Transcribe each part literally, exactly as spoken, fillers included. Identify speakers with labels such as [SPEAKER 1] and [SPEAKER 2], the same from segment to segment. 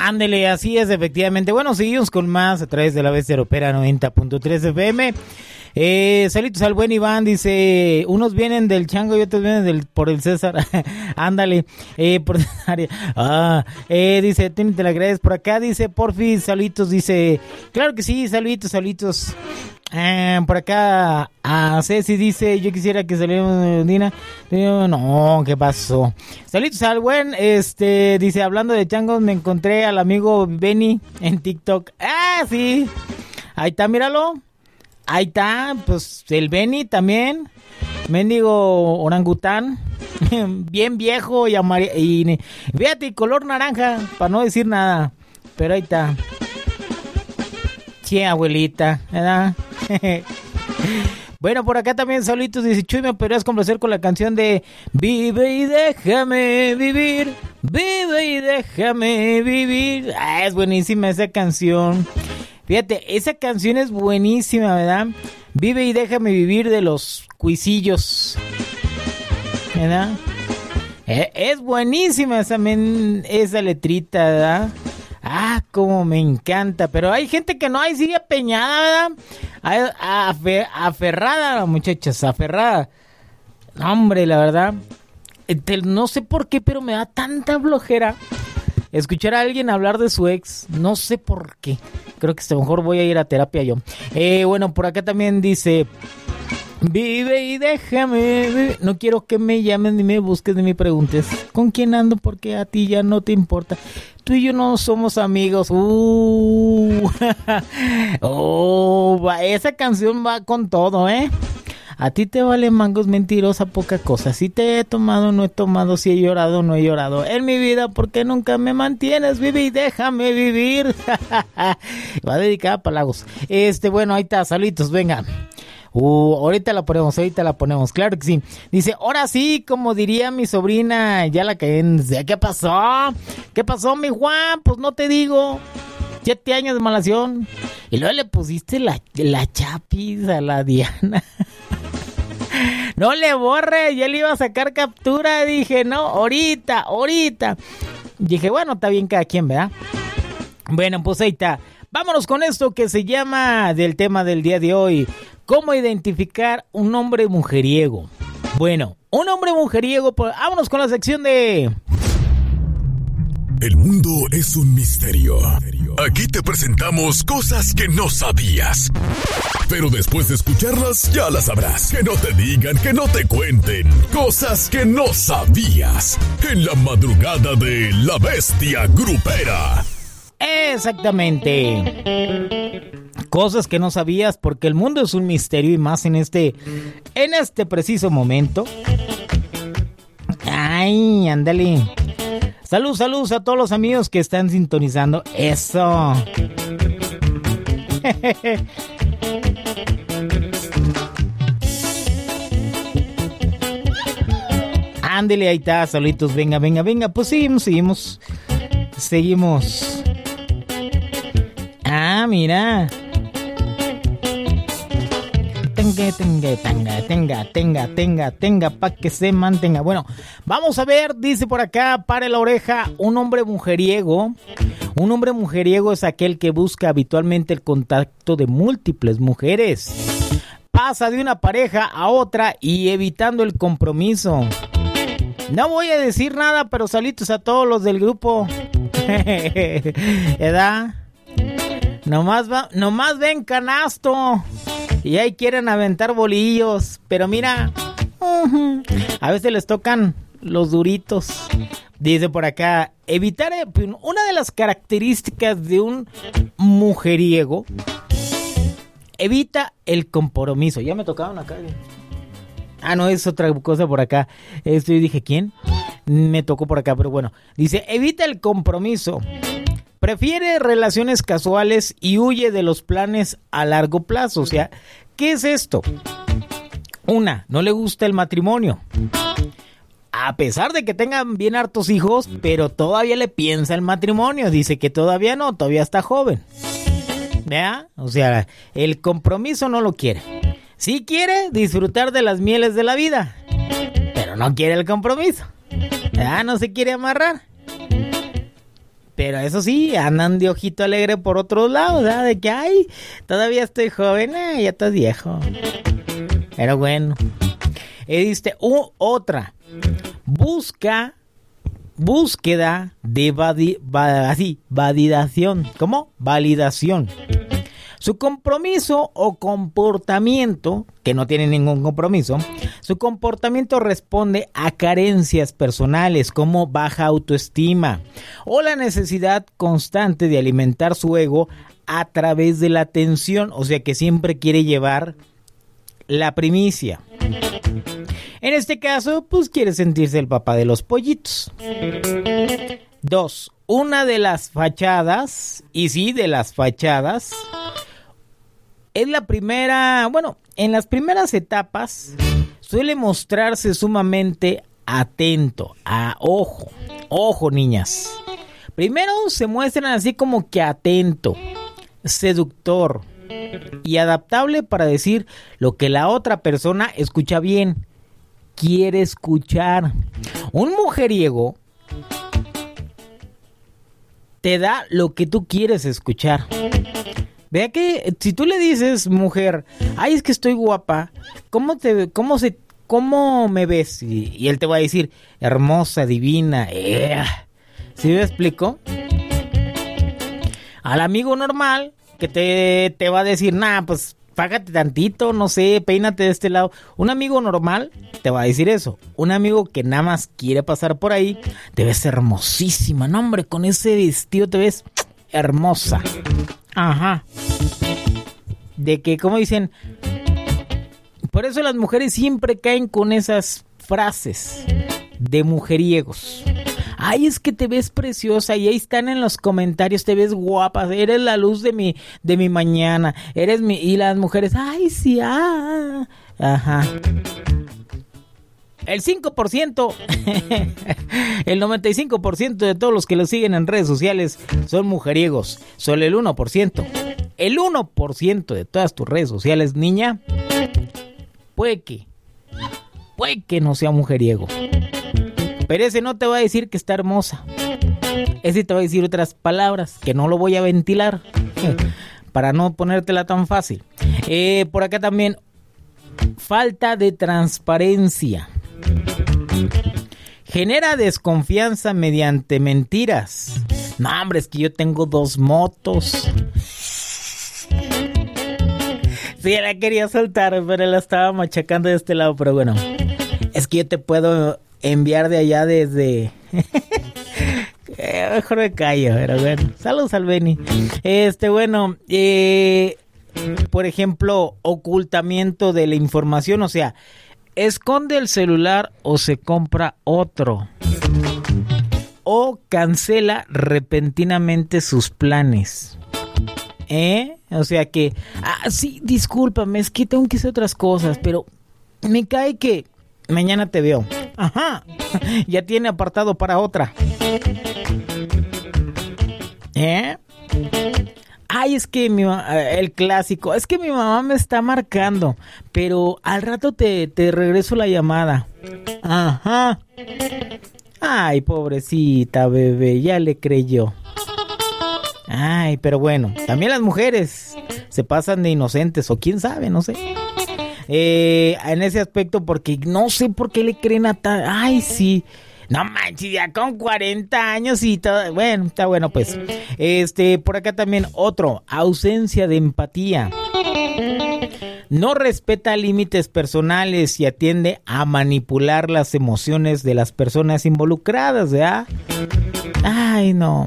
[SPEAKER 1] Ándele, así es, efectivamente. Bueno, seguimos con más a través de la Bestia Ropera noventa punto tres F M. Eh, saludos al buen Iván, dice, unos vienen del Chango y otros vienen del por el César. Ándale, eh, por ah, eh, dice, te la agradezco por acá, dice, porfi, saluditos, dice, claro que sí, saluditos, saluditos. Eh, por acá a Ceci dice, yo quisiera que saliera Dina. No, ¿qué pasó? Saludos al buen, este, dice, hablando de changos, me encontré al amigo Benny en TikTok. Ah, sí, ahí está, míralo. Ahí está, pues el Benny también, mendigo orangután, bien viejo y amarillo, y fíjate, color naranja, para no decir nada, pero ahí está. Sí, abuelita, ¿verdad? Bueno, por acá también saluditos, dice Chuy, me podrías complacer con la canción de Vive y déjame vivir, vive y déjame vivir. Ah, es buenísima esa canción. Fíjate, esa canción es buenísima, ¿verdad? Vive y déjame vivir de los Cuisillos, ¿verdad? Eh, es buenísima esa, men, esa letrita, ¿verdad? Ah, como me encanta. Pero hay gente que no, ahí sigue apeñada, ¿verdad? Afer, aferrada, muchachas, aferrada. Hombre, la verdad, no sé por qué, pero me da tanta flojera escuchar a alguien hablar de su ex. No sé por qué. Creo que a lo mejor voy a ir a terapia yo. Eh, bueno, por acá también dice, vive y déjame vivir. No quiero que me llamen ni me busques ni me preguntes con quién ando, porque a ti ya no te importa. Tú y yo no somos amigos. Uh. Oh, esa canción va con todo, ¿eh? A ti te vale mangos, mentirosa, poca cosa. Si te he tomado, no he tomado. Si he llorado, no he llorado. En mi vida, porque nunca me mantienes. Vive y déjame vivir. Va dedicada a Palagos. Este, bueno, ahí está, saluditos, venga. Uh, ahorita la ponemos, ahorita la ponemos, claro que sí. Dice, ahora sí, como diría mi sobrina, ya la caí en... ¿Qué pasó? ¿Qué pasó, mi Juan? Pues no te digo. Siete años de malación. Y luego le pusiste la, la chapis a la Diana. No le borre, ya le iba a sacar captura. Dije, no, ahorita, ahorita. Dije, bueno, está bien cada quien, ¿verdad? Bueno, pues ahí está. Vámonos con esto que se llama del tema del día de hoy. ¿Cómo identificar un hombre mujeriego? Bueno, un hombre mujeriego, pues, vámonos con la sección de...
[SPEAKER 2] El mundo es un misterio. Aquí te presentamos cosas que no sabías. Pero después de escucharlas, ya las sabrás. Que no te digan, que no te cuenten. Cosas que no sabías. En la madrugada de La Bestia Grupera.
[SPEAKER 1] Exactamente. Cosas que no sabías, porque el mundo es un misterio, y más en este, en este preciso momento. Ay, ándale. Salud, saludos a todos los amigos que están sintonizando. Eso. Ándele, ahí está, saluditos. Venga, venga, venga. Pues seguimos, seguimos. Seguimos. Ah, mira. Tenga, tenga, tenga, tenga, tenga, tenga, tenga, pa' que se mantenga. Bueno, vamos a ver, dice por acá, pare la oreja, un hombre mujeriego. Un hombre mujeriego es aquel que busca habitualmente el contacto de múltiples mujeres. Pasa de una pareja a otra y evitando el compromiso. No voy a decir nada, pero saludos a todos los del grupo. ¿Verdad? Nomás, va, nomás ven canasto. Y ahí quieren aventar bolillos. Pero mira, uh-huh, a veces les tocan los duritos. Dice por acá, evitar, una de las características de un mujeriego, evita el compromiso. Ya me tocaban acá. Ah, no, es otra cosa por acá. Esto yo dije, ¿quién? Me tocó por acá, pero bueno. Dice, evita el compromiso. Prefiere relaciones casuales y huye de los planes a largo plazo. O sea, ¿qué es esto? Una, no le gusta el matrimonio. A pesar de que tengan bien hartos hijos, pero todavía le piensa el matrimonio. Dice que todavía no, todavía está joven. ¿Verdad? O sea, el compromiso no lo quiere. Sí quiere disfrutar de las mieles de la vida, pero no quiere el compromiso. ¿Verdad? No se quiere amarrar. Pero eso sí, andan de ojito alegre por otros lados, ¿verdad? De que, ay, todavía estoy joven, eh, ya estás viejo. Pero bueno. Y dice, uh, otra. Busca, búsqueda de vali, va, así, validación. ¿Cómo? Validación. Su compromiso o comportamiento, que no tiene ningún compromiso, su comportamiento responde a carencias personales como baja autoestima o la necesidad constante de alimentar su ego a través de la atención, o sea que siempre quiere llevar la primicia. En este caso, pues quiere sentirse el papá de los pollitos. Dos, una de las fachadas, y sí, de las fachadas, es la primera, bueno, en las primeras etapas suele mostrarse sumamente atento, a ojo, ojo niñas. Primero se muestran así como que atento, seductor y adaptable para decir lo que la otra persona escucha bien, quiere escuchar. Un mujeriego te da lo que tú quieres escuchar. Vea que si tú le dices, mujer, ay, es que estoy guapa, ¿cómo te, cómo se, cómo me ves? Y, y él te va a decir, hermosa, divina, eh. ¿Sí me explico? Al amigo normal, que te, te va a decir, nah, pues, págate tantito, no sé, peínate de este lado. Un amigo normal te va a decir eso. Un amigo que nada más quiere pasar por ahí, te ves hermosísima, no hombre, con ese vestido te ves hermosa. Ajá. De que, como dicen, por eso las mujeres siempre caen con esas frases de mujeriegos. Ay, es que te ves preciosa, y ahí están en los comentarios, te ves guapa, eres la luz de mi, de mi mañana, eres mi, y las mujeres, ay, sí, ah, ajá. El cinco por ciento, el noventa y cinco por ciento de todos los que lo siguen en redes sociales son mujeriegos. Solo el uno por ciento. El uno por ciento de todas tus redes sociales, niña, puede que, puede que no sea mujeriego. Pero ese no te va a decir que está hermosa. Ese te va a decir otras palabras que no lo voy a ventilar para no ponértela tan fácil. Eh, por acá también, falta de transparencia. Genera desconfianza mediante mentiras. No, hombre, es que yo tengo dos motos. Sí, la quería soltar, pero la estaba machacando de este lado. Pero bueno, es que yo te puedo enviar de allá desde... eh, mejor me callo, pero bueno. Saludos al Beni. Este, bueno, eh, por ejemplo, ocultamiento de la información, o sea, esconde el celular o se compra otro. O cancela repentinamente sus planes. ¿Eh? O sea que, ah, sí, discúlpame, es que tengo que hacer otras cosas, pero me cae que mañana te veo. Ajá, ya tiene apartado para otra. ¿Eh? Ay, es que mi, el clásico, es que mi mamá me está marcando, pero al rato te, te regreso la llamada. Ajá. Ay, pobrecita bebé, ya le creyó. Ay, pero bueno, también las mujeres se pasan de inocentes, o quién sabe, no sé. Eh, en ese aspecto, porque no sé por qué le creen a tal. Ay, sí. No manches, ya con cuarenta años y todo. Bueno, está bueno pues. Este, por acá también otro, ausencia de empatía. No respeta límites personales y atiende a manipular las emociones de las personas involucradas, ¿verdad? Ay, no.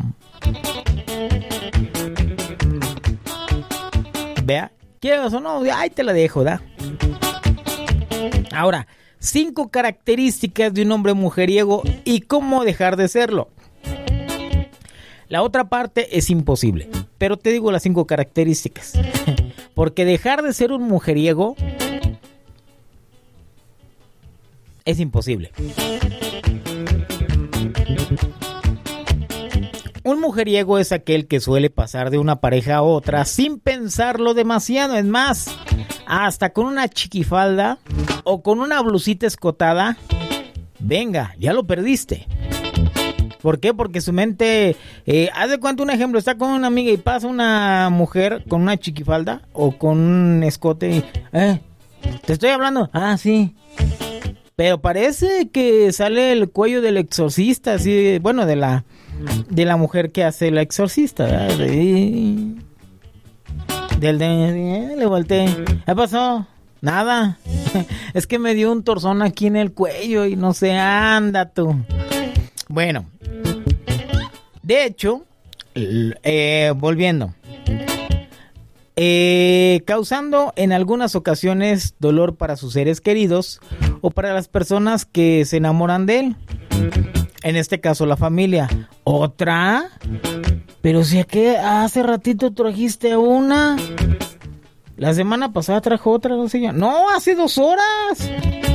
[SPEAKER 1] Vea, ¿quieres o no? Ay, te la dejo, ¿da? Ahora, cinco características de un hombre mujeriego y cómo dejar de serlo. La otra parte es imposible, pero te digo las cinco características. Porque dejar de ser un mujeriego es imposible. Un mujeriego es aquel que suele pasar de una pareja a otra sin pensarlo demasiado. Es más, hasta con una chiquifalda o con una blusita escotada, venga, ya lo perdiste. ¿Por qué? Porque su mente, eh, haz de cuenta un ejemplo, está con una amiga y pasa una mujer con una chiquifalda o con un escote y, eh, te estoy hablando, ah, sí. Pero parece que sale el cuello del exorcista, así, bueno, de la de la mujer que hace la exorcista, ¿verdad? Y, del de, le volteé, ¿qué pasó? Nada, es que me dio un torzón aquí en el cuello y no sé, anda tú. Bueno, de hecho, eh, volviendo, eh, causando en algunas ocasiones dolor para sus seres queridos o para las personas que se enamoran de él. En este caso, la familia. ¿Otra? Pero si aquí hace ratito trajiste una. La semana pasada trajo otra, no sé yo. No, hace dos horas.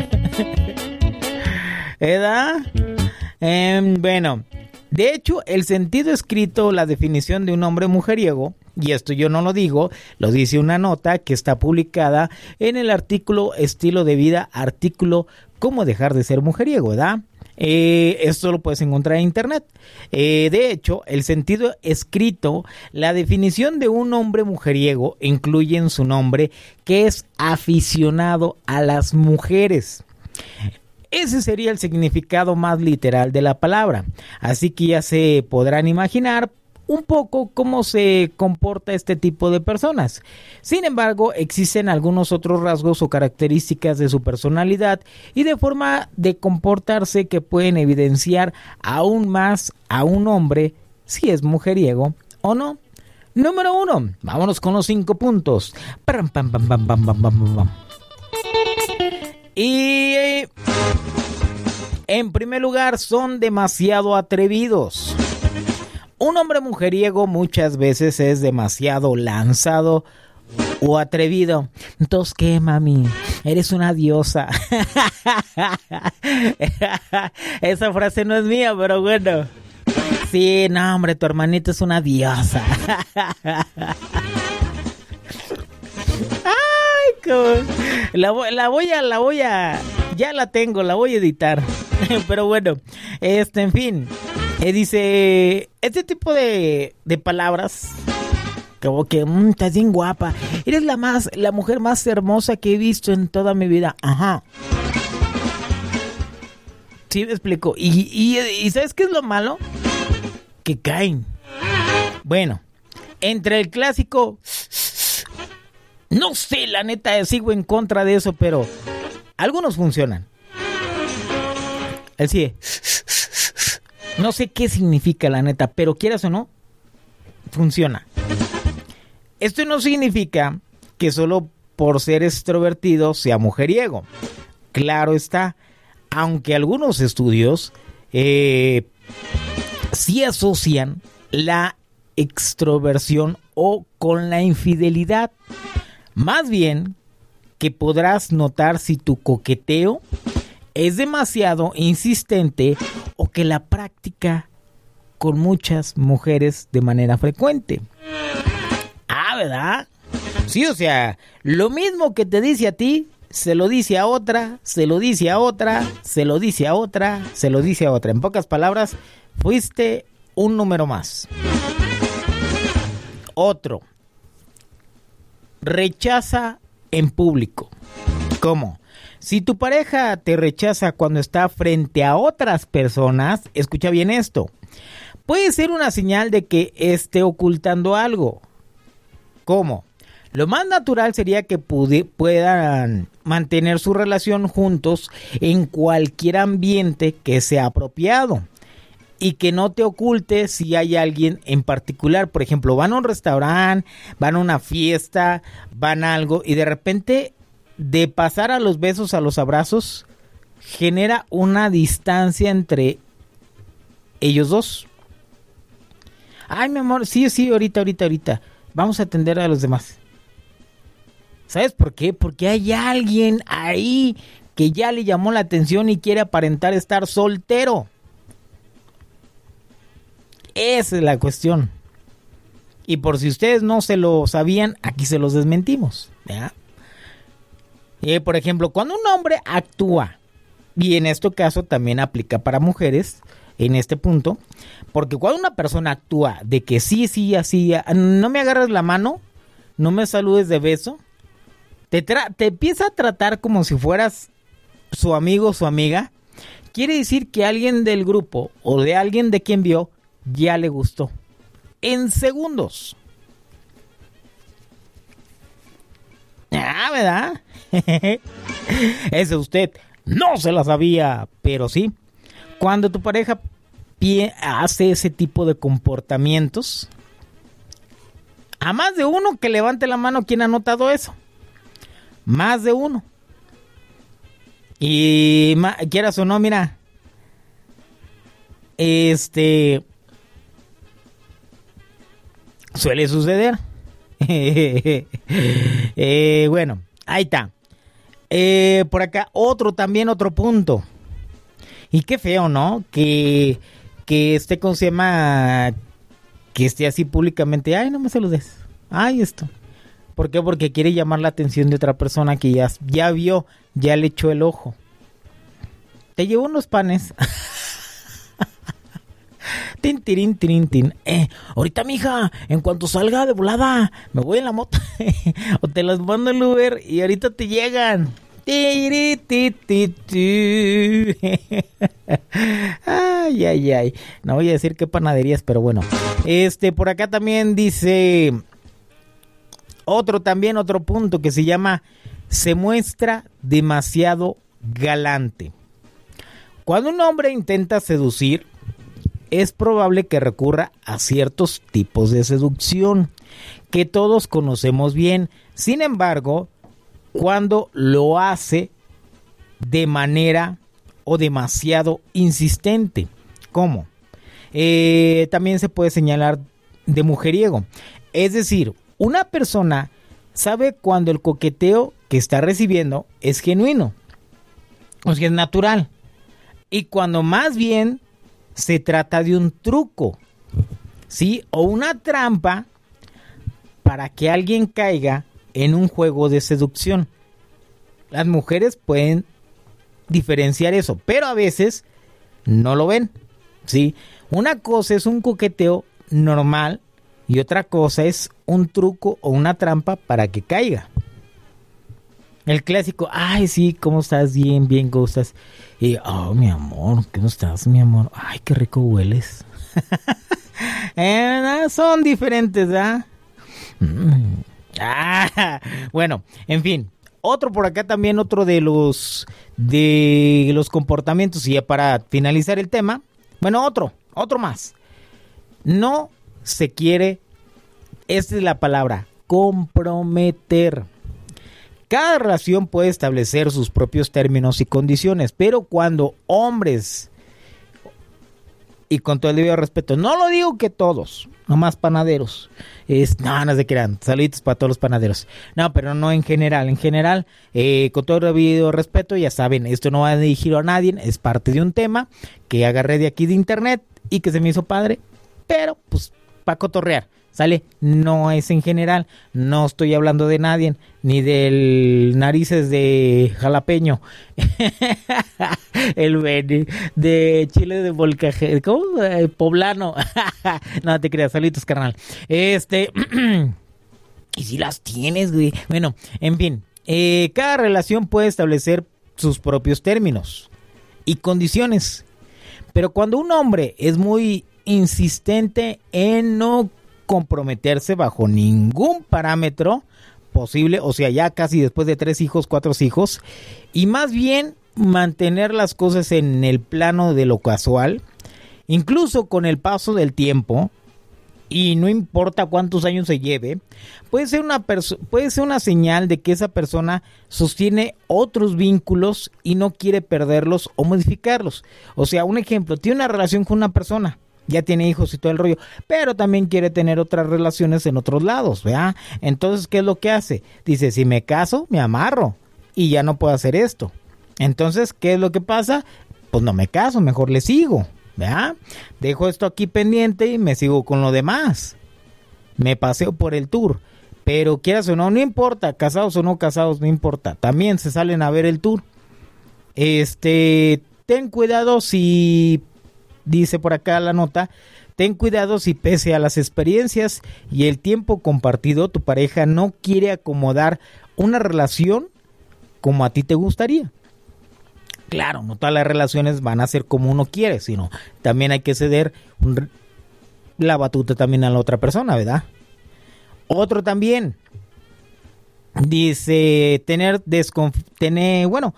[SPEAKER 1] ¿Verdad? Eh, bueno, de hecho, el sentido escrito, la definición de un hombre mujeriego, y esto yo no lo digo, lo dice una nota que está publicada en el artículo Estilo de Vida, artículo Cómo dejar de ser mujeriego, ¿verdad? Eh, esto lo puedes encontrar en internet. Eh, de hecho, el sentido escrito, la definición de un hombre mujeriego incluye en su nombre que es aficionado a las mujeres. Ese sería el significado más literal de la palabra. Así que ya se podrán imaginar un poco cómo se comporta este tipo de personas. Sin embargo, existen algunos otros rasgos o características de su personalidad y de forma de comportarse que pueden evidenciar aún más a un hombre si es mujeriego o no. Número uno, vámonos con los cinco puntos. Pam, pam, pam, pam, pam, pam, pam, pam. Y en primer lugar, son demasiado atrevidos. Un hombre mujeriego muchas veces es demasiado lanzado o atrevido. Entonces, ¿qué, mami? Eres una diosa. Esa frase no es mía, pero bueno. Sí, no, hombre, tu hermanito es una diosa. Ay, cómo. La, la voy a, la voy a, ya la tengo, la voy a editar. Pero bueno, este, en fin. Eh, dice, este tipo de, de palabras, como que, mmm, estás bien guapa, eres la más, la mujer más hermosa que he visto en toda mi vida. Ajá. Sí, me explico. Y, y, y ¿sabes qué es lo malo? Que caen. Bueno, entre el clásico, no sé, la neta, sigo en contra de eso, pero algunos funcionan. Así es. No sé qué significa, la neta, pero quieras o no, funciona. Esto no significa que solo por ser extrovertido sea mujeriego. Claro está, aunque algunos estudios eh, sí asocian la extroversión o con la infidelidad. Más bien que podrás notar si tu coqueteo es demasiado insistente o que la práctica con muchas mujeres de manera frecuente. Ah, ¿verdad? Sí, o sea, lo mismo que te dice a ti, se lo dice a otra, se lo dice a otra, se lo dice a otra, se lo dice a otra. En pocas palabras, fuiste un número más. Otro. Rechaza en público. ¿Cómo? Si tu pareja te rechaza cuando está frente a otras personas, escucha bien esto, puede ser una señal de que esté ocultando algo. ¿Cómo? Lo más natural sería que pudi- puedan mantener su relación juntos en cualquier ambiente que sea apropiado y que no te oculte si hay alguien en particular. Por ejemplo, van a un restaurante, van a una fiesta, van a algo y de repente, de pasar a los besos, a los abrazos, genera una distancia entre ellos dos. Ay, mi amor, sí, sí, ahorita, ahorita, ahorita. Vamos a atender a los demás. ¿Sabes por qué? Porque hay alguien ahí que ya le llamó la atención y quiere aparentar estar soltero. Esa es la cuestión. Y por si ustedes no se lo sabían, aquí se los desmentimos, ¿ya? Eh, por ejemplo, cuando un hombre actúa, y en este caso también aplica para mujeres, en este punto, porque cuando una persona actúa de que sí, sí, así, no me agarres la mano, no me saludes de beso, te, tra- te empieza a tratar como si fueras su amigo o su amiga, quiere decir que alguien del grupo o de alguien de quien vio ya le gustó. En segundos. Ah, ¿verdad? Ese usted no se la sabía, pero sí. Cuando tu pareja pie- hace ese tipo de comportamientos, a más de uno que levante la mano, ¿quién ha notado eso? Más de uno. Y ma- quieras o no, mira, este suele suceder. eh, bueno, ahí está. Eh, por acá, otro también, otro punto. Y qué feo, ¿no? Que, que esté, ¿cómo se llama? Que esté así públicamente. Ay, no me saludes. Ay, esto. ¿Por qué? Porque quiere llamar la atención de otra persona que ya, ya vio, ya le echó el ojo. Te llevo unos panes. Tin, tirin, tirin, tin. Eh, ahorita, mija, en cuanto salga de volada, me voy en la moto. O te las mando el Uber y ahorita te llegan. Tiri, ti, ti, ti. Ay, ay, ay. No voy a decir qué panaderías, pero bueno. Este, por acá también dice otro también, otro punto que se llama se muestra demasiado galante. Cuando un hombre intenta seducir, es probable que recurra a ciertos tipos de seducción que todos conocemos bien. Sin embargo, cuando lo hace de manera o demasiado insistente, ¿cómo? Eh, también se puede señalar de mujeriego. Es decir, una persona sabe cuando el coqueteo que está recibiendo es genuino, o sea, es natural, y cuando más bien se trata de un truco, ¿sí? O una trampa para que alguien caiga en un juego de seducción. Las mujeres pueden diferenciar eso, pero a veces no lo ven, ¿sí? Una cosa es un coqueteo normal y otra cosa es un truco o una trampa para que caiga. El clásico, ay, sí, ¿cómo estás? Bien, bien, ¿cómo estás? Y, oh, mi amor, ¿cómo estás, mi amor? Ay, qué rico hueles. eh, son diferentes, ¿verdad? Mm. Ah, bueno, en fin. Otro por acá también, otro de los, de los comportamientos, y ya para finalizar el tema, bueno, otro, otro más. No se quiere, esta es la palabra, comprometer. Cada relación puede establecer sus propios términos y condiciones, pero cuando hombres, y con todo el debido respeto, no lo digo que todos, nomás panaderos, es, no, no se crean, saluditos para todos los panaderos, no, pero no en general, en general, eh, con todo el debido respeto, ya saben, esto no va dirigido a nadie, es parte de un tema que agarré de aquí de internet y que se me hizo padre, pero pues para cotorrear. ¿Sale? No es en general, no estoy hablando de nadie, ni del narices de jalapeño, el Benny, de chile de volcaje, ¿cómo? Eh, poblano, no te creas, saluditos, carnal. Este, y si las tienes, güey. Bueno, en fin, eh, cada relación puede establecer sus propios términos y condiciones, pero cuando un hombre es muy insistente en no comprometerse bajo ningún parámetro posible, o sea, ya casi después de tres hijos, cuatro hijos, y más bien mantener las cosas en el plano de lo casual, incluso con el paso del tiempo, y no importa cuántos años se lleve, puede ser una perso- puede ser una señal de que esa persona sostiene otros vínculos y no quiere perderlos o modificarlos. O sea, un ejemplo, tiene una relación con una persona, ya tiene hijos y todo el rollo, pero también quiere tener otras relaciones en otros lados, ¿verdad? Entonces, ¿qué es lo que hace? Dice, si me caso, me amarro y ya no puedo hacer esto. Entonces, ¿qué es lo que pasa? Pues no me caso, mejor le sigo, ¿verdad? Dejo esto aquí pendiente y me sigo con lo demás. Me paseo por el tour, pero quieras o no, no importa, casados o no casados, no importa. También se salen a ver el tour. Este, ten cuidado si dice por acá la nota, ten cuidado si pese a las experiencias y el tiempo compartido, tu pareja no quiere acomodar una relación como a ti te gustaría. Claro, no todas las relaciones van a ser como uno quiere, sino también hay que ceder un, la batuta también a la otra persona, ¿verdad? Otro también dice tener desconf- tener, bueno,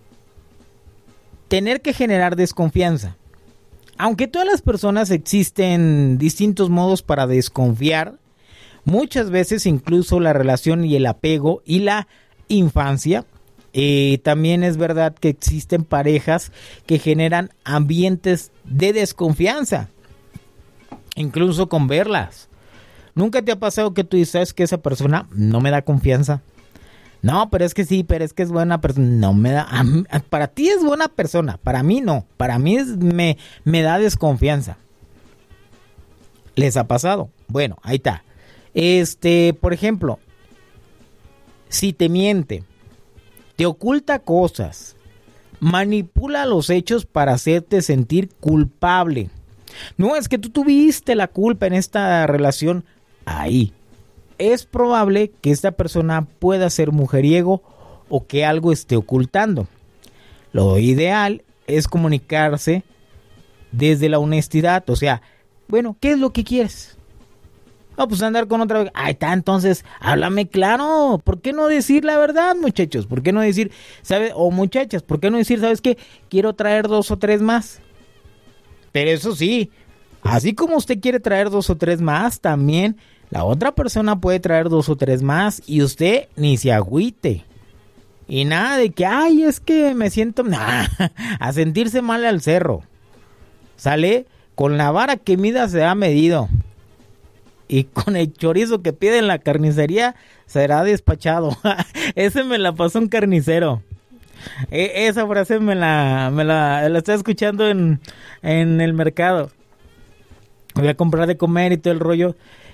[SPEAKER 1] tener que generar desconfianza. Aunque todas las personas existen distintos modos para desconfiar, muchas veces incluso la relación y el apego y la infancia, eh, también es verdad que existen parejas que generan ambientes de desconfianza, incluso con verlas. ¿Nunca te ha pasado que tú dices que esa persona no me da confianza? No, pero es que sí, pero es que es buena persona. No me da, a mí, para ti es buena persona, para mí no. Para mí es, me, me da desconfianza. ¿Les ha pasado? Bueno, ahí está. Este, por ejemplo, si te miente, te oculta cosas, manipula los hechos para hacerte sentir culpable. No, es que tú tuviste la culpa en esta relación. Ahí. Es probable que esta persona pueda ser mujeriego o que algo esté ocultando. Lo ideal es comunicarse desde la honestidad. O sea, bueno, ¿qué es lo que quieres? No, pues andar con otra... Ahí está, entonces, háblame claro. ¿Por qué no decir la verdad, muchachos? ¿Por qué no decir, ¿sabes? O muchachas, ¿por qué no decir, ¿sabes qué? Quiero traer dos o tres más. Pero eso sí, así como usted quiere traer dos o tres más, también... la otra persona puede traer dos o tres más y usted ni se agüite. Y nada de que, ay, es que me siento... Nah, a sentirse mal al cerro. Sale con la vara que mida se ha medido. Y con el chorizo que pide en la carnicería será despachado. Ese me la pasó un carnicero. E- esa frase me la, me la, la estoy escuchando en, en el mercado. Voy a comprar de comer y todo el rollo.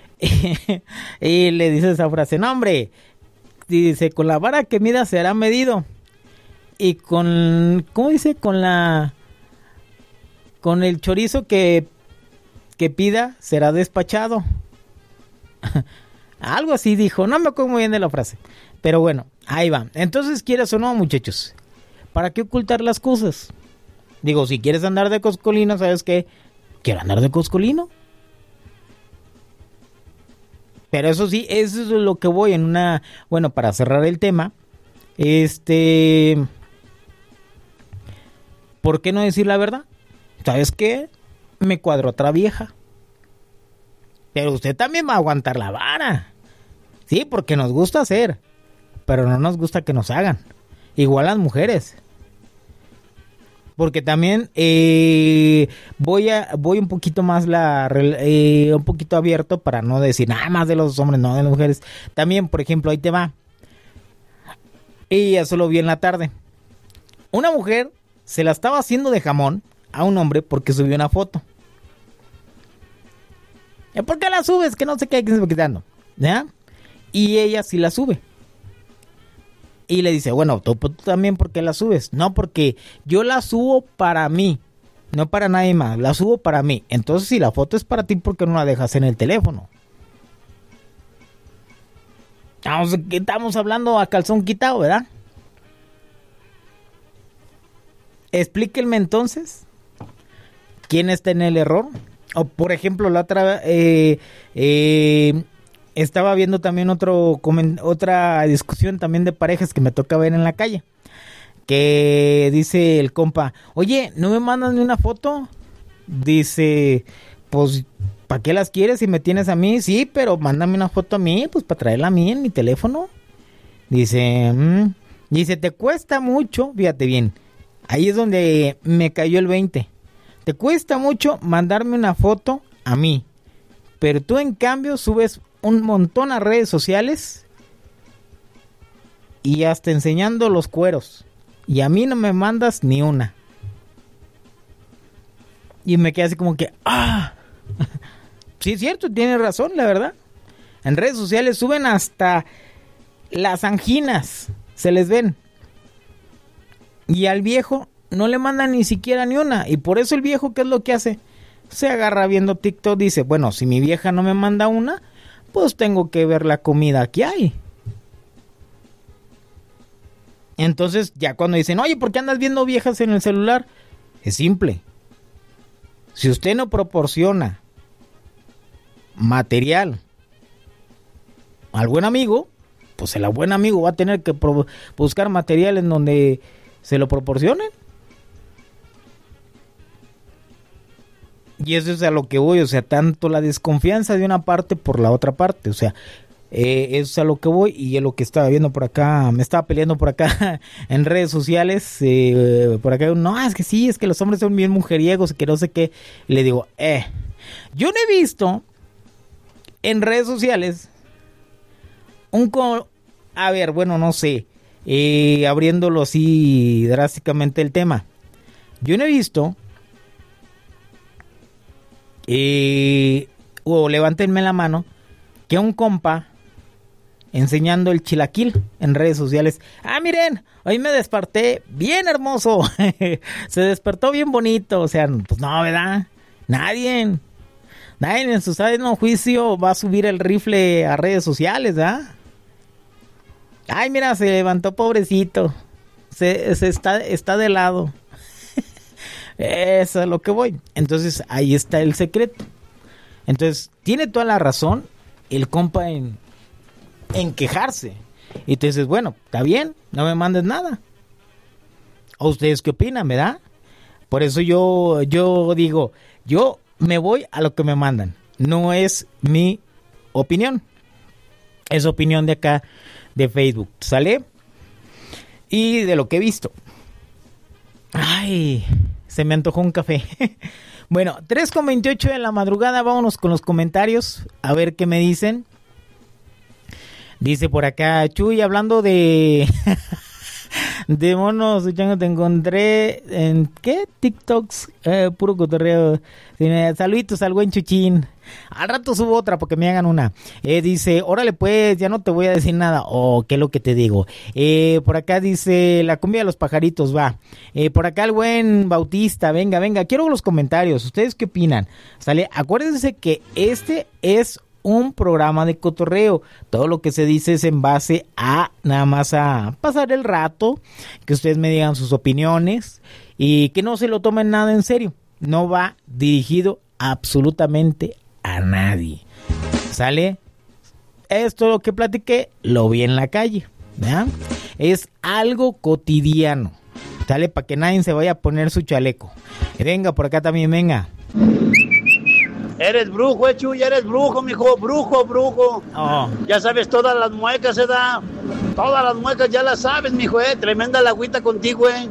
[SPEAKER 1] Y le dice esa frase, no hombre, dice, con la vara que mida será medido y con, ¿cómo dice? Con la, con el chorizo que, que pida será despachado. Algo así dijo, no me acuerdo muy bien de la frase, pero bueno, ahí va. Entonces, quieras o no, muchachos, ¿para qué ocultar las cosas? Digo, si quieres andar de coscolino, ¿sabes qué? Quiero andar de coscolino. Pero eso sí, eso es lo que voy en una... Bueno, para cerrar el tema, este... ¿por qué no decir la verdad? ¿Sabes qué? Me cuadró otra vieja. Pero usted también va a aguantar la vara. Sí, porque nos gusta hacer, pero no nos gusta que nos hagan. Igual las mujeres. Porque también eh, voy a voy un poquito más la eh, un poquito abierto para no decir nada más de los hombres, no de las mujeres. También, por ejemplo, ahí te va. Ella solo vi en la tarde. Una mujer se la estaba haciendo de jamón a un hombre porque subió una foto. ¿Por qué la subes? Que no sé qué, que se va quitando. ¿Ya? Y ella sí la sube. Y le dice, bueno, tú, tú también, ¿por qué la subes? No, porque yo la subo para mí, no para nadie más, la subo para mí. Entonces, si la foto es para ti, ¿por qué no la dejas en el teléfono? Estamos, estamos hablando a calzón quitado, ¿verdad? Explíquenme entonces, ¿quién está en el error? O, por ejemplo, la otra... Eh, eh, Estaba viendo también otro otra discusión también de parejas que me toca ver en la calle. Que dice el compa, oye, ¿no me mandas ni una foto? Dice, pues, ¿para qué las quieres si me tienes a mí? Sí, pero mándame una foto a mí, pues para traerla a mí en mi teléfono. Dice, mmm. Dice, te cuesta mucho, fíjate bien, ahí es donde me cayó el veinte. Te cuesta mucho mandarme una foto a mí, pero tú en cambio subes un montón a redes sociales y hasta enseñando los cueros, y a mí no me mandas ni una. Y me quedé así como que ah, sí es cierto, tiene razón, la verdad. En redes sociales suben hasta las anginas, se les ven, y al viejo no le mandan ni siquiera ni una. Y por eso el viejo, ¿qué es lo que hace? Se agarra viendo TikTok, dice, bueno, si mi vieja no me manda una, pues tengo que ver la comida que hay. Entonces, ya cuando dicen, oye, ¿por qué andas viendo viejas en el celular? Es simple. Si usted no proporciona material al buen amigo, pues el buen amigo va a tener que pro- buscar material en donde se lo proporcionen. Y eso es a lo que voy, o sea, tanto la desconfianza de una parte por la otra parte, o sea, eh, eso es a lo que voy. Y es lo que estaba viendo por acá, me estaba peleando por acá en redes sociales, eh, por acá, no, es que sí, es que los hombres son bien mujeriegos, que no sé qué. Y le digo, eh, yo no he visto en redes sociales un, co- a ver, bueno, no sé, eh, abriéndolo así drásticamente el tema, yo no he visto, eh, o levántenme la mano, que un compa enseñando el chilaquil en redes sociales. Ah, miren, hoy me desperté bien hermoso. Se despertó bien bonito. O sea, pues no, ¿verdad? Nadie, nadie en su sano juicio va a subir el rifle a redes sociales, ¿verdad? Ay, mira, se levantó pobrecito. Se, se está, está de lado. Eso es lo que voy. Entonces, ahí está el secreto. Entonces, tiene toda la razón el compa en, en quejarse. Y tú dices, bueno, está bien, no me mandes nada. ¿O ustedes qué opinan, verdad? Por eso yo, yo digo, yo me voy a lo que me mandan. No es mi opinión. Es opinión de acá, de Facebook, ¿sale? Y de lo que he visto. Ay, se me antojó un café. Bueno, tres con veintiocho de la madrugada, vámonos con los comentarios, a ver qué me dicen. Dice por acá, Chuy, hablando de... de monos, ya te encontré en... ¿qué? TikToks, eh, puro cotorreo. Saluditos al buen Chuchín. Al rato subo otra porque me hagan una. Eh, dice, órale pues, ya no te voy a decir nada. Oh, ¿qué es lo que te digo? Eh, por acá dice, la cumbia de los pajaritos, va. Eh, por acá el buen Bautista, venga, venga. Quiero los comentarios. ¿Ustedes qué opinan? Sale, acuérdense que este es un programa de cotorreo. Todo lo que se dice es en base a nada más a pasar el rato, que ustedes me digan sus opiniones y que no se lo tomen nada en serio. No va dirigido absolutamente a nadie. ¿Sale? Esto lo que platiqué lo vi en la calle, ¿verdad? Es algo cotidiano. ¿Sale? Para que nadie se vaya a poner su chaleco. Venga, por acá también, venga.
[SPEAKER 3] Eres brujo, eh, Chuy, eres brujo, mijo, brujo, brujo.
[SPEAKER 1] Oh.
[SPEAKER 3] Ya sabes todas las muecas, ¿eh? Da? Todas las muecas ya las sabes, mijo, eh. Tremenda la agüita contigo, eh.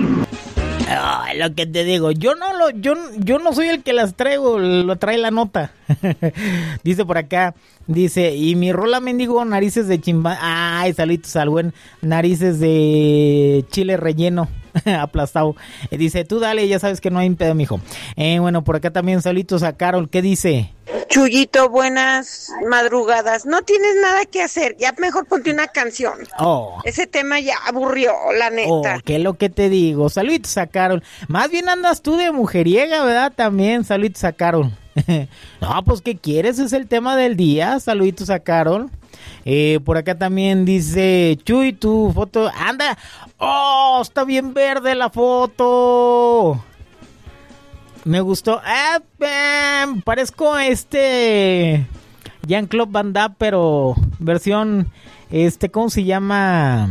[SPEAKER 1] Oh, lo que te digo, yo no lo, yo, yo no soy el que las traigo, lo trae la nota. Dice por acá, dice, y mi rola mendigo narices de chimba. Ay, saluditos al buen narices de chile relleno. Aplastado. Eh, dice, tú dale, ya sabes que no hay pedo, mijo. Eh, bueno, por acá también saluditos a Carol. ¿Qué dice?
[SPEAKER 4] Chuyito, buenas madrugadas. No tienes nada que hacer, ya mejor ponte una canción.
[SPEAKER 1] Oh.
[SPEAKER 4] Ese tema ya aburrió, la neta.
[SPEAKER 1] Oh, ¿qué es lo que te digo? Saluditos a Carol. Más bien andas tú de mujeriega, ¿verdad? También, saluditos a Carol. No, pues, ¿qué quieres? Es el tema del día. Saluditos a Carol. Eh, por acá también dice, Chuy, tu foto, anda, oh, está bien verde la foto, me gustó, ah, eh, parezco este Jean-Claude Van Damme, pero versión, este, ¿cómo se llama?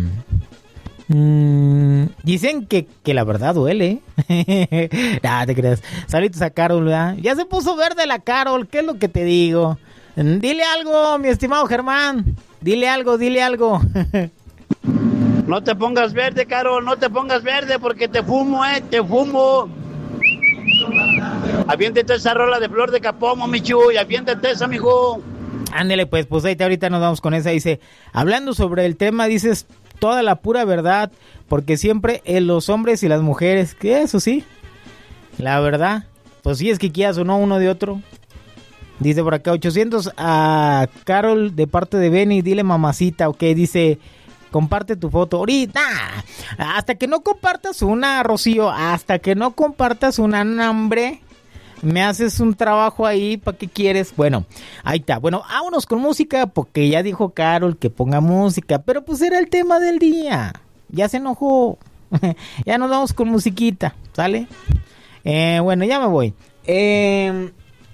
[SPEAKER 1] Mm, dicen que, que la verdad duele. Nah, te creas. Saludos a Carol, ¿verdad? Ya se puso verde la Carol, ¿qué es lo que te digo? Dile algo, mi estimado Germán. Dile algo, dile algo.
[SPEAKER 3] No te pongas verde, Carol, no te pongas verde porque te fumo, eh, te fumo. Aviéntate esa rola de Flor de Capomo, mi Chuy, aviéntate esa, mijo.
[SPEAKER 1] Ándele, pues, pues ahí ahorita nos vamos con esa. Dice, hablando sobre el tema, dices toda la pura verdad, porque siempre en los hombres y las mujeres, que eso sí, la verdad, pues sí es que quieras o no uno de otro. Dice por acá ochocientos a Carol de parte de Benny, dile mamacita, ok, dice comparte tu foto ahorita. Hasta que no compartas una, Rocío, hasta que no compartas una, nombre, me haces un trabajo ahí, ¿para qué quieres? Bueno, ahí está. Bueno, vámonos con música, porque ya dijo Carol que ponga música, pero pues era el tema del día. Ya se enojó. Ya nos vamos con musiquita, ¿sale? Eh, bueno, ya me voy. Eh,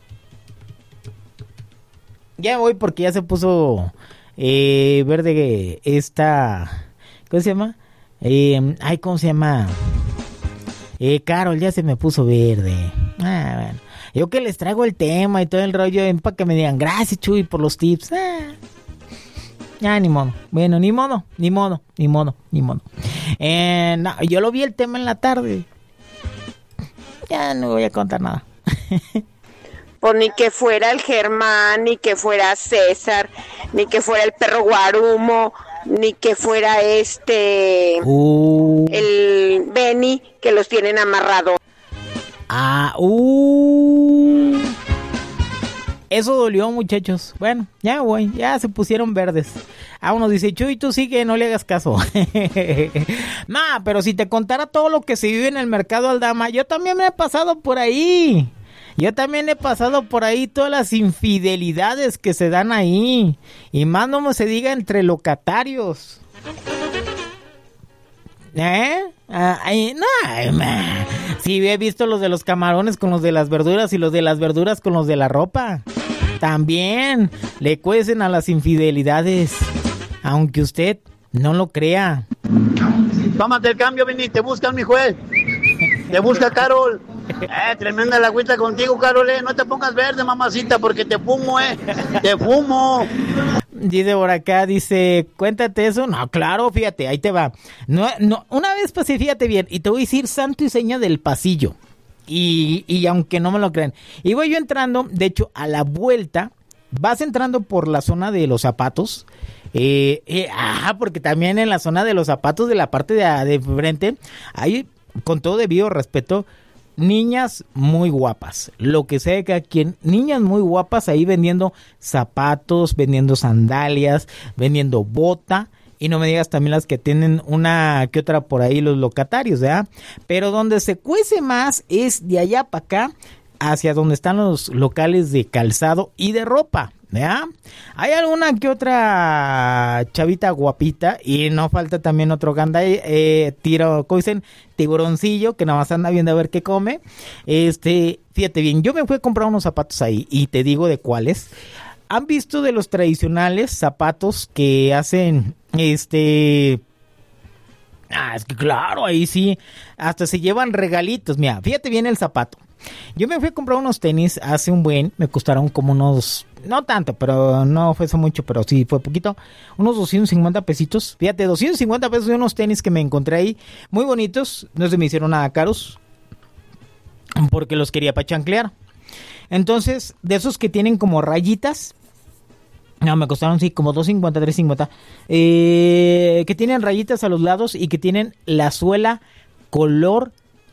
[SPEAKER 1] ya me voy porque ya se puso eh, verde esta... ¿Cómo se llama? Eh, ay, ¿cómo se llama? Eh, Carol, ya se me puso verde. Ah, bueno. Yo que les traigo el tema y todo el rollo para que me digan, gracias, Chuy, por los tips. Ah. Ya, ni modo. Bueno, ni modo, ni modo, ni modo, ni modo. Eh, no, yo lo vi el tema en la tarde. Ya no voy a contar nada.
[SPEAKER 4] Pues ni que fuera el Germán, ni que fuera César, ni que fuera el perro Guarumo, ni que fuera este...
[SPEAKER 1] Uh.
[SPEAKER 4] El Benny, que los tienen amarrados.
[SPEAKER 1] Ah, uh. Eso dolió, muchachos. Bueno, ya voy, ya se pusieron verdes. A uno dice, Chuy, tú sigue, no le hagas caso. Nah, pero si te contara todo lo que se vive en el mercado Aldama, yo también me he pasado por ahí. Yo también he pasado por ahí todas las infidelidades que se dan ahí. Y más no se diga entre locatarios. ¿Eh? Ah, ay, no, sí, he visto los de los camarones con los de las verduras y los de las verduras con los de la ropa. También le cuecen a las infidelidades, aunque usted no lo crea.
[SPEAKER 3] Tómate el cambio, Vini, te buscan, mi juez. Te busca Carol. Eh, tremenda la agüita contigo, Carol, eh. No te pongas verde, mamacita, porque te fumo, eh. Te fumo.
[SPEAKER 1] Dice por acá, dice, cuéntate eso. No, claro, fíjate, ahí te va. No, no, una vez pasé, fíjate bien, y te voy a decir santo y seña del pasillo. Y, y aunque no me lo crean. Y voy yo entrando, de hecho, a la vuelta, vas entrando por la zona de los zapatos. Eh, eh, ah, porque también en la zona de los zapatos de la parte de, de frente, hay, con todo debido respeto, niñas muy guapas, lo que sea que aquí, niñas muy guapas ahí vendiendo zapatos, vendiendo sandalias, vendiendo bota, y no me digas también las que tienen una que otra por ahí los locatarios, ¿verdad? Pero donde se cuece más es de allá para acá, hacia donde están los locales de calzado y de ropa, ¿verdad? Hay alguna que otra chavita guapita y no falta también otro ganda eh, tiro, ¿cómo dicen? Tiburoncillo que nada más anda viendo a ver qué come. Este, fíjate bien, yo me fui a comprar unos zapatos ahí y te digo de cuáles. ¿Han visto de los tradicionales zapatos que hacen este... Ah, es que claro, ahí sí, hasta se llevan regalitos. Mira, fíjate bien el zapato. Yo me fui a comprar unos tenis hace un buen, me costaron como unos, no tanto, pero no fue eso mucho, pero sí fue poquito, unos doscientos cincuenta pesitos. Fíjate, doscientos cincuenta pesos de unos tenis que me encontré ahí, muy bonitos, no se me hicieron nada caros, porque los quería para chanclear. Entonces, de esos que tienen como rayitas, no, me costaron sí como dos cincuenta, tres cincuenta, eh, que tienen rayitas a los lados y que tienen la suela color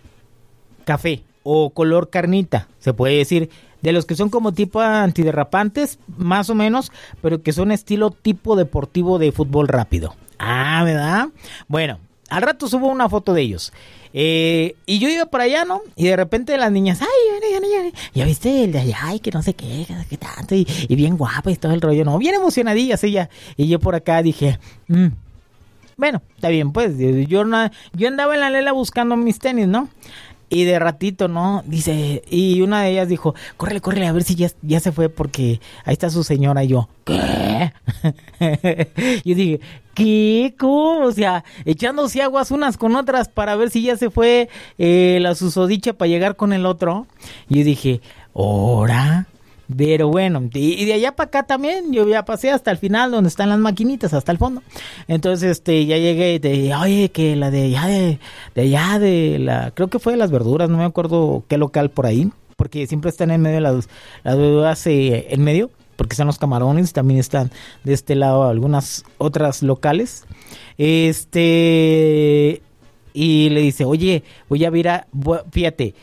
[SPEAKER 1] café o color carnita, se puede decir, de los que son como tipo antiderrapantes, más o menos, pero que son estilo tipo deportivo de fútbol rápido. Ah, ¿verdad? Bueno, al rato subo una foto de ellos. Eh, y yo iba por allá, ¿no? Y de repente las niñas, ay, ya, ya, ya, ya viste el de allá, ay, que no sé qué, que tanto, y, y bien guapa y todo el rollo, ¿no? Bien emocionadillas ella. Y yo por acá dije, mmm, bueno, está bien, pues, yo, no, yo andaba en la lela buscando mis tenis, ¿no? Y de ratito, ¿no? Dice, y una de ellas dijo, córrele, córrele, a ver si ya, ya se fue porque ahí está su señora. Y yo, ¿qué? Yo dije, ¿qué? ¿Cómo? O sea, echándose aguas unas con otras para ver si ya se fue eh, la susodicha para llegar con el otro. Y yo dije, ¿ora? Pero bueno, y, y de allá para acá también, yo ya pasé hasta el final donde están las maquinitas, hasta el fondo. Entonces, este, ya llegué y te dije, oye, que la de allá de, de allá de la, creo que fue de las verduras, no me acuerdo qué local por ahí, porque siempre están en medio de las, las verduras eh, en medio, porque están los camarones, también están de este lado algunas otras locales. Este, y le dice, oye, voy a ver a, fíjate,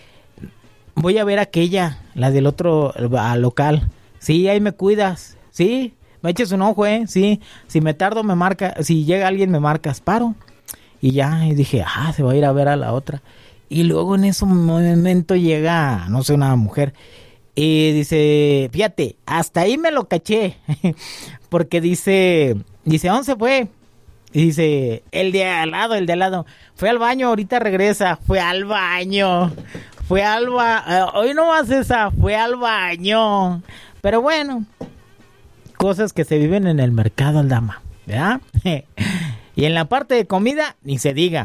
[SPEAKER 1] voy a ver aquella, la del otro local. Sí, ahí me cuidas. Sí, me eches un ojo, eh, sí, si me tardo me marca, si llega alguien me marcas, paro. Y ya, y dije, ah, se va a ir a ver a la otra. Y luego en ese momento llega, no sé, una mujer, y dice, fíjate, hasta ahí me lo caché, porque dice, dice, ¿dónde se fue? Y dice, el de al lado, el de al lado, fue al baño, ahorita regresa, fue al baño, fue al baño, hoy no más esa, fue al baño. Pero bueno, cosas que se viven en el mercado, Aldama, ¿verdad? Y en la parte de comida, ni se diga.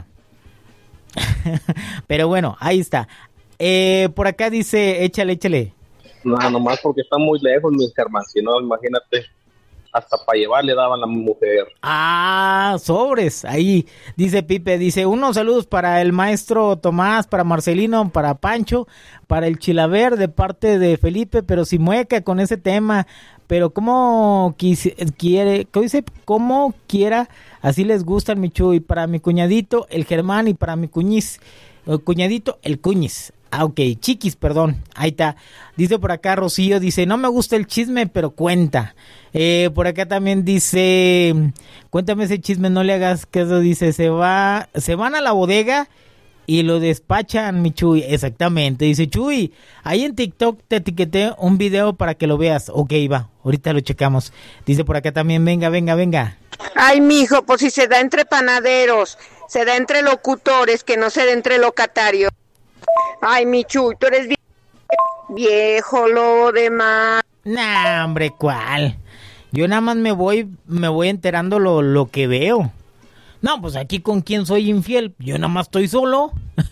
[SPEAKER 1] Pero bueno, ahí está. Eh, por acá dice, échale, échale.
[SPEAKER 5] No, nomás porque está muy lejos, mi hermano. Si no, imagínate, hasta para llevar le daban a la mujer.
[SPEAKER 1] Ah, sobres. Ahí dice Pipe, dice, unos saludos para el maestro Tomás, para Marcelino, para Pancho, para el Chilaver de parte de Felipe, pero si mueca con ese tema. Pero como quisi- quiere, ¿qué dice? Como quiera, así les gustan, mi Chuy. Para mi cuñadito, el Germán, y para mi cuñiz, el cuñadito, el cuñiz. Ah, ok, chiquis, perdón. Ahí está. Dice por acá Rocío, dice, no me gusta el chisme, pero cuenta. Eh, por acá también dice, cuéntame ese chisme, no le hagas caso. Dice, se va, se van a la bodega y lo despachan, mi Chuy. Exactamente. Dice, Chuy, ahí en TikTok te etiqueté un video para que lo veas. Ok, va, ahorita lo checamos. Dice por acá también, venga, venga, venga.
[SPEAKER 4] Ay, mijo, pues si se da entre panaderos, se da entre locutores, que no se da entre locatarios. Ay, mi Chuy, tú eres vie- viejo, lo demás.
[SPEAKER 1] Nah, hombre, ¿cuál? Yo nada más me voy, me voy enterando lo, lo que veo. No, pues aquí con quién soy infiel. Yo nada más estoy solo.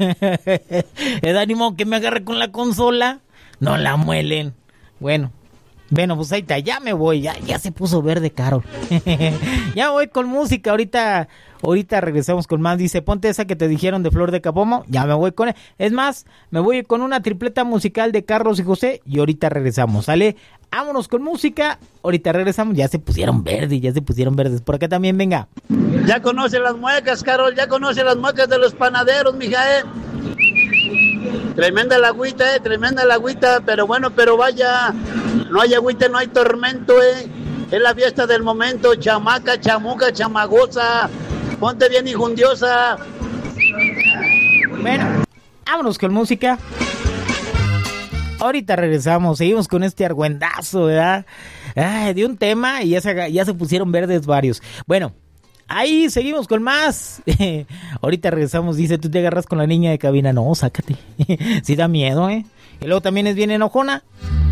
[SPEAKER 1] El ánimo que me agarre con la consola. No la muelen. Bueno, bueno, pues ahí está. Ya me voy. Ya, ya se puso verde, Carol. Ya voy con música. Ahorita, ahorita regresamos con más. Dice, ponte esa que te dijeron de Flor de Capomo. Ya me voy con él. Es más, me voy con una tripleta musical de Carlos y José. Y ahorita regresamos. ¿Sale? Vámonos con música. Ahorita regresamos. Ya se pusieron verdes. Ya se pusieron verdes. Por acá también, venga.
[SPEAKER 3] Ya conoce las muecas, Carol, ya conoce las muecas de los panaderos, mija, eh. Tremenda la agüita, eh, tremenda la agüita, pero bueno, pero vaya, no hay agüita, no hay tormento, eh. Es la fiesta del momento, chamaca, chamuca, chamagosa, ponte bien injundiosa.
[SPEAKER 1] Bueno, vámonos con música. Ahorita regresamos, seguimos con este argüendazo, ¿verdad? Ay, de un tema y ya se, ya se pusieron verdes varios. Bueno, ahí seguimos con más. Ahorita regresamos, dice, tú te agarras con la niña de cabina. No, sácate. Sí da miedo, ¿eh? Y luego también es bien enojona.